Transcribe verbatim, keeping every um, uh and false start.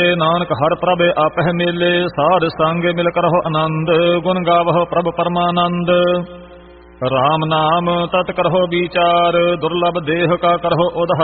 ਨਾਨਕ ਹਰ ਪ੍ਰਭ ਆਪਹਿ ਮੇਲੇ, ਸਾਧ ਸੰਗ ਮਿਲ ਕਰਹੁ ਆਨੰਦ, ਗੁਣ ਗਾਵਹੁ ਪ੍ਰਭ ਪਰਮਾਨੰਦ। ਰਾਮ ਨਾਮ ਤਤ ਕਰਹੁ ਵਿਚਾਰ, ਦੁਰਲਭ ਦੇਹ ਕਾ ਕਰਹੁ ਉਧਾਰ।